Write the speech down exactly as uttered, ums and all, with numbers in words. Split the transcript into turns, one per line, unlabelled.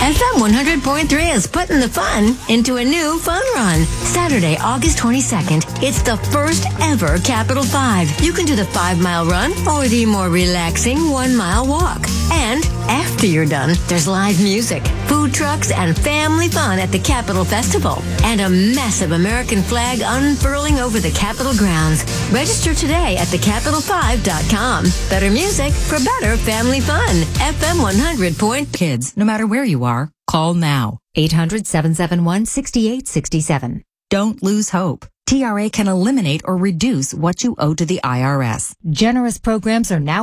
F M one hundred point three is putting the fun into a new fun run. Saturday, August twenty-second, it's the first ever Capital five. You can do the five-mile run or the more relaxing one-mile walk. And after you're done, there's live music, food trucks, and family fun at the Capitol Festival. And a massive American flag unfurling over the Capitol grounds. Register today at the capital five dot com. Better music for better family fun. F M one hundred point
Kids, no matter where you are, call now. eight hundred, seven seven one, six eight six seven. Don't lose hope. T R A can eliminate or reduce what you owe to the I R S. Generous programs are now